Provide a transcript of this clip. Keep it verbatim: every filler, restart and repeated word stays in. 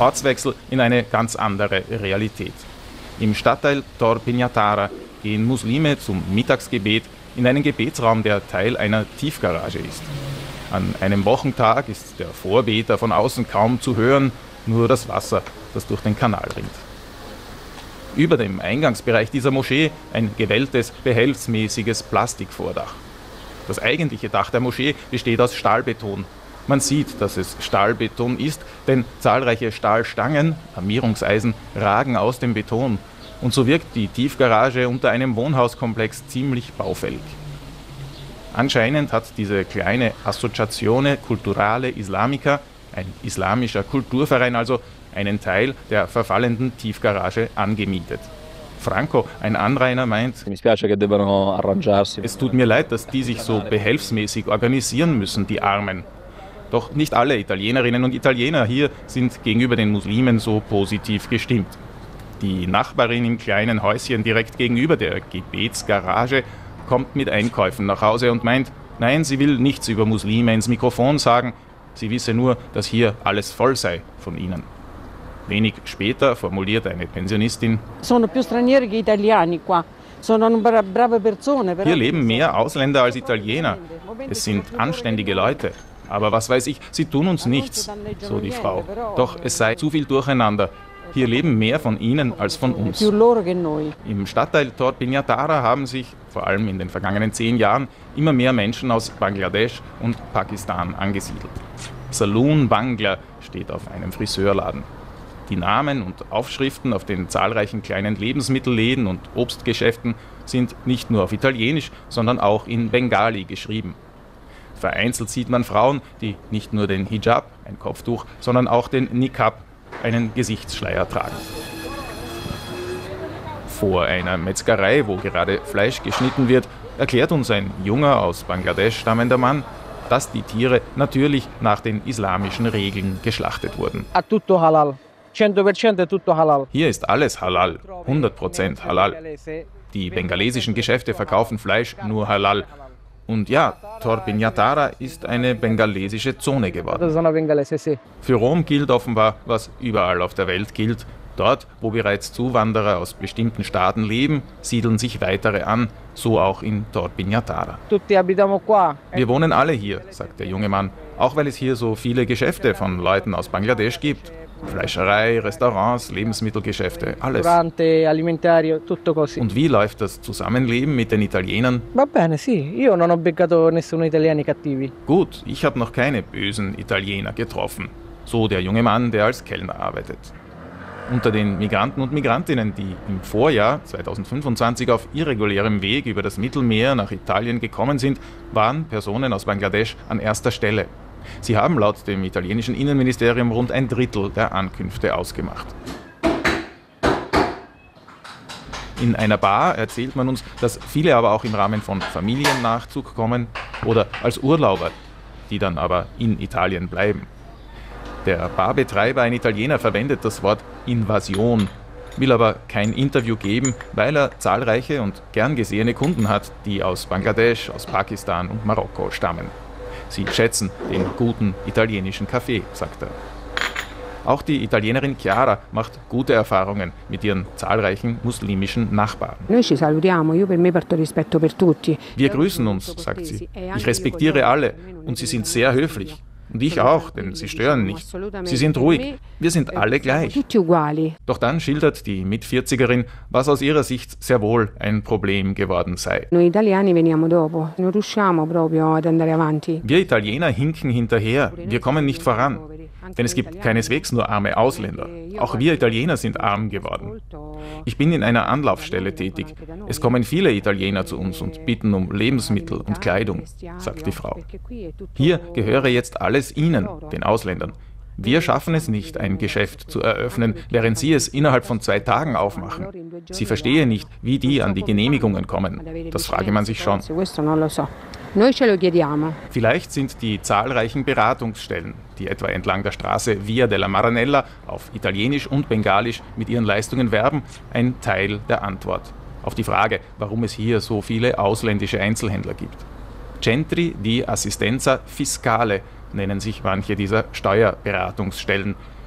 Ortswechsel in eine ganz andere Realität. Im Stadtteil Tor Pignatara gehen Muslime zum Mittagsgebet in einen Gebetsraum, der Teil einer Tiefgarage ist. An einem Wochentag ist der Vorbeter von außen kaum zu hören, nur das Wasser, das durch den Kanal rinnt. Über dem Eingangsbereich dieser Moschee ein gewelltes, behelfsmäßiges Plastikvordach. Das eigentliche Dach der Moschee besteht aus Stahlbeton. Man sieht, dass es Stahlbeton ist, denn zahlreiche Stahlstangen, Armierungseisen, ragen aus dem Beton. Und so wirkt die Tiefgarage unter einem Wohnhauskomplex ziemlich baufällig. Anscheinend hat diese kleine Associazione Culturale Islamica, ein islamischer Kulturverein also, einen Teil der verfallenden Tiefgarage angemietet. Franco, ein Anrainer, meint, es tut mir leid, dass die sich so behelfsmäßig organisieren müssen, die Armen. Doch nicht alle Italienerinnen und Italiener hier sind gegenüber den Muslimen so positiv gestimmt. Die Nachbarin im kleinen Häuschen direkt gegenüber der Gebetsgarage kommt mit Einkäufen nach Hause und meint, nein, sie will nichts über Muslime ins Mikrofon sagen, sie wisse nur, dass hier alles voll sei von ihnen. Wenig später formuliert eine Pensionistin, hier leben mehr Ausländer als Italiener. Es sind anständige Leute. Aber was weiß ich, sie tun uns nichts, so die Frau. Doch es sei zu viel Durcheinander. Hier leben mehr von ihnen als von uns. Im Stadtteil Tor Pignatara haben sich, vor allem in den vergangenen zehn Jahren, immer mehr Menschen aus Bangladesch und Pakistan angesiedelt. Saloon Bangla steht auf einem Friseurladen. Die Namen und Aufschriften auf den zahlreichen kleinen Lebensmittelläden und Obstgeschäften sind nicht nur auf Italienisch, sondern auch in Bengali geschrieben. Vereinzelt sieht man Frauen, die nicht nur den Hijab, ein Kopftuch, sondern auch den Niqab, einen Gesichtsschleier tragen. Vor einer Metzgerei, wo gerade Fleisch geschnitten wird, erklärt uns ein junger, aus Bangladesch stammender Mann, dass die Tiere natürlich nach den islamischen Regeln geschlachtet wurden. Hier ist alles halal, hundert Prozent halal. Die bengalesischen Geschäfte verkaufen Fleisch nur halal. Und ja, Tor Pignatara ist eine bengalesische Zone geworden. Für Rom gilt offenbar, was überall auf der Welt gilt. Dort, wo bereits Zuwanderer aus bestimmten Staaten leben, siedeln sich weitere an, so auch in Tor Pignatara. Wir wohnen alle hier, sagt der junge Mann, auch weil es hier so viele Geschäfte von Leuten aus Bangladesch gibt. Fleischerei, Restaurants, Lebensmittelgeschäfte, alles. Und wie läuft das Zusammenleben mit den Italienern? Gut, ich habe noch keine bösen Italiener getroffen. So der junge Mann, der als Kellner arbeitet. Unter den Migranten und Migrantinnen, die im Vorjahr zweitausendfünfundzwanzig auf irregulärem Weg über das Mittelmeer nach Italien gekommen sind, waren Personen aus Bangladesch an erster Stelle. Sie haben laut dem italienischen Innenministerium rund ein Drittel der Ankünfte ausgemacht. In einer Bar erzählt man uns, dass viele aber auch im Rahmen von Familiennachzug kommen oder als Urlauber, die dann aber in Italien bleiben. Der Barbetreiber, ein Italiener, verwendet das Wort Invasion, will aber kein Interview geben, weil er zahlreiche und gern gesehene Kunden hat, die aus Bangladesch, aus Pakistan und Marokko stammen. Sie schätzen den guten italienischen Kaffee, sagt er. Auch die Italienerin Chiara macht gute Erfahrungen mit ihren zahlreichen muslimischen Nachbarn. Wir grüßen uns, sagt sie. Ich respektiere alle und sie sind sehr höflich. Und ich auch, denn sie stören nicht. Sie sind ruhig. Wir sind alle gleich. Doch dann schildert die Mitvierzigerin, was aus ihrer Sicht sehr wohl ein Problem geworden sei. Wir Italiener hinken hinterher. Wir kommen nicht voran. Denn es gibt keineswegs nur arme Ausländer. Auch wir Italiener sind arm geworden. Ich bin in einer Anlaufstelle tätig. Es kommen viele Italiener zu uns und bitten um Lebensmittel und Kleidung, sagt die Frau. Hier gehöre jetzt alles ihnen, den Ausländern. Wir schaffen es nicht, ein Geschäft zu eröffnen, während sie es innerhalb von zwei Tagen aufmachen. Sie verstehe nicht, wie die an die Genehmigungen kommen. Das frage man sich schon. Vielleicht sind die zahlreichen Beratungsstellen, die etwa entlang der Straße Via della Maranella auf Italienisch und Bengalisch mit ihren Leistungen werben, ein Teil der Antwort auf die Frage, warum es hier so viele ausländische Einzelhändler gibt. Centri di Assistenza Fiscale nennen sich manche dieser Steuerberatungsstellen.